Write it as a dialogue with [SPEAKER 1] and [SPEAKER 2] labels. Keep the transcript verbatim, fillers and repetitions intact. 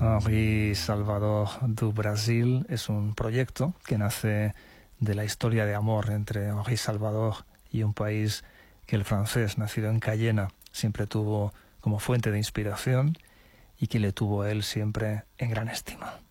[SPEAKER 1] Henri Salvador do Brasil es un proyecto que nace de la historia de amor entre Henri Salvador y un país que el francés, nacido en Cayena, siempre tuvo como fuente de inspiración y que le tuvo a él siempre en gran estima.